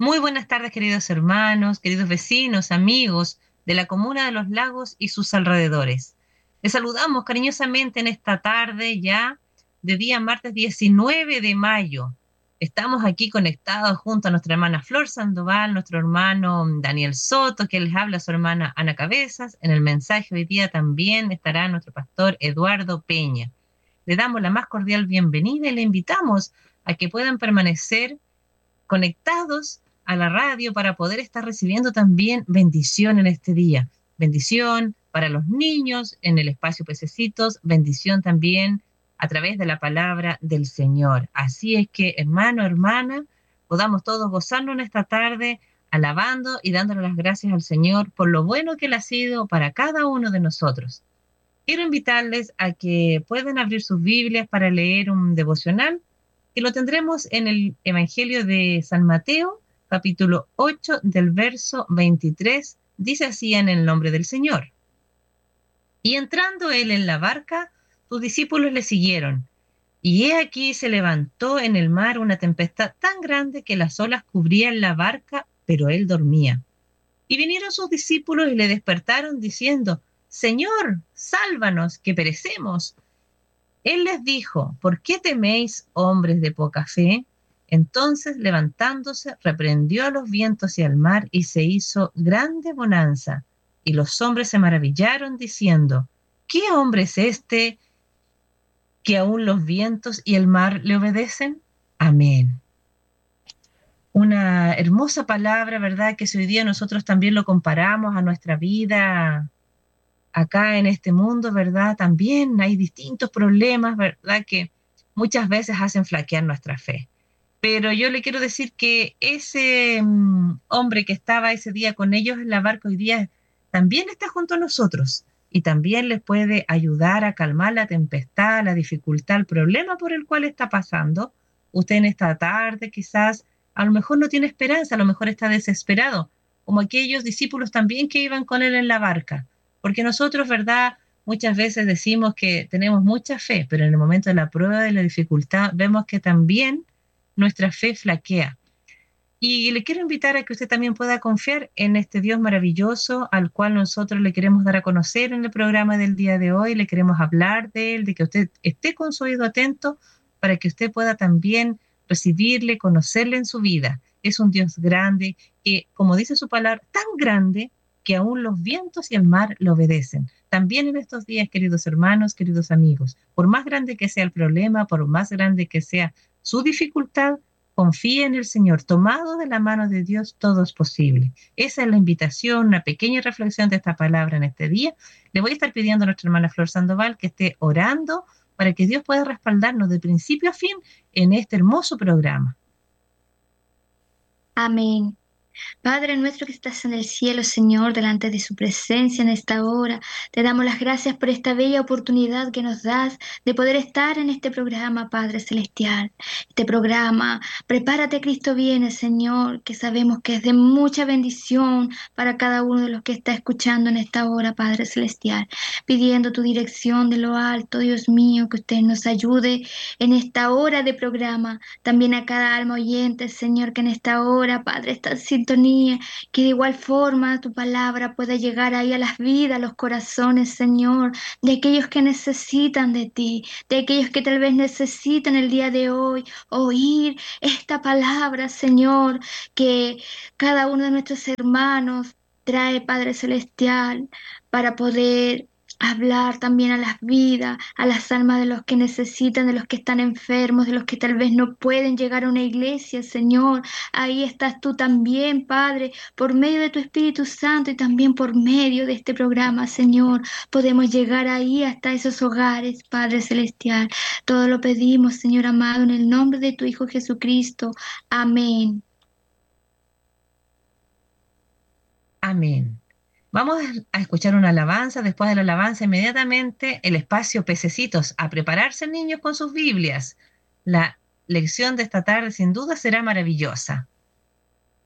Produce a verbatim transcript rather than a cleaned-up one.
Muy buenas tardes, queridos hermanos, queridos vecinos, amigos de la comuna de Los Lagos y sus alrededores. Les saludamos cariñosamente en esta tarde ya de día martes diecinueve de mayo. Estamos aquí conectados junto a nuestra hermana Flor Sandoval, nuestro hermano Daniel Soto, que les habla a su hermana Ana Cabezas. En el mensaje hoy día también estará nuestro pastor Eduardo Peña. Le damos la más cordial bienvenida y le invitamos a que puedan permanecer conectados a la radio para poder estar recibiendo también bendición en este día. Bendición para los niños en el espacio Pececitos, bendición también a través de la palabra del Señor. Así es que, hermano, hermana, podamos todos gozarnos en esta tarde, alabando y dándole las gracias al Señor por lo bueno que Él ha sido para cada uno de nosotros. Quiero invitarles a que puedan abrir sus Biblias para leer un devocional que lo tendremos en el Evangelio de San Mateo, capítulo ocho, del verso veintitrés, dice así en el nombre del Señor. Y entrando él en la barca, sus discípulos le siguieron. Y he aquí se levantó en el mar una tempestad tan grande que las olas cubrían la barca, pero él dormía. Y vinieron sus discípulos y le despertaron diciendo: Señor, sálvanos, que perecemos. Él les dijo: ¿por qué teméis, hombres de poca fe? Entonces, levantándose, reprendió a los vientos y al mar, y se hizo grande bonanza. Y los hombres se maravillaron, diciendo: ¿qué hombre es este que aún los vientos y el mar le obedecen? Amén. Una hermosa palabra, ¿verdad? Que si hoy día nosotros también lo comparamos a nuestra vida acá en este mundo, ¿verdad? También hay distintos problemas, ¿verdad? Que muchas veces hacen flaquear nuestra fe. Pero yo le quiero decir que ese um, hombre que estaba ese día con ellos en la barca hoy día también está junto a nosotros y también les puede ayudar a calmar la tempestad, la dificultad, el problema por el cual está pasando. Usted en esta tarde quizás a lo mejor no tiene esperanza, a lo mejor está desesperado, como aquellos discípulos también que iban con él en la barca. Porque nosotros, ¿verdad? Muchas veces decimos que tenemos mucha fe, pero en el momento de la prueba, de la dificultad, vemos que también nuestra fe flaquea. Y le quiero invitar a que usted también pueda confiar en este Dios maravilloso al cual nosotros le queremos dar a conocer en el programa del día de hoy. Le queremos hablar de él, de que usted esté con su oído atento para que usted pueda también recibirle, conocerle en su vida. Es un Dios grande que, como dice su palabra, tan grande que aún los vientos y el mar le obedecen. También en estos días, queridos hermanos, queridos amigos, por más grande que sea el problema, por más grande que sea su dificultad, confíe en el Señor, tomado de la mano de Dios, todo es posible. Esa es la invitación, una pequeña reflexión de esta palabra en este día. Le voy a estar pidiendo a nuestra hermana Flor Sandoval que esté orando para que Dios pueda respaldarnos de principio a fin en este hermoso programa. Amén. Padre nuestro que estás en el cielo, Señor, delante de su presencia en esta hora, te damos las gracias por esta bella oportunidad que nos das de poder estar en este programa, Padre Celestial. Este programa, Prepárate, Cristo viene, Señor, que sabemos que es de mucha bendición para cada uno de los que está escuchando en esta hora, Padre Celestial. Pidiendo tu dirección de lo alto, Dios mío, que usted nos ayude en esta hora de programa. También a cada alma oyente, Señor, que en esta hora, Padre, está en sintonía, que de igual forma tu palabra pueda llegar ahí a las vidas, a los corazones, Señor, de aquellos que necesitan de ti, de aquellos que tal vez necesitan el día de hoy oír esta palabra, Señor, que cada uno de nuestros hermanos trae, Padre Celestial, para poder hablar también a las vidas, a las almas de los que necesitan, de los que están enfermos, de los que tal vez no pueden llegar a una iglesia, Señor. Ahí estás tú también, Padre, por medio de tu Espíritu Santo y también por medio de este programa, Señor. Podemos llegar ahí hasta esos hogares, Padre Celestial. Todo lo pedimos, Señor amado, en el nombre de tu Hijo Jesucristo. Amén. Amén. Vamos a escuchar una alabanza. Después de la alabanza, inmediatamente el espacio Pececitos. A prepararse, niños, con sus Biblias. La lección de esta tarde sin duda será maravillosa.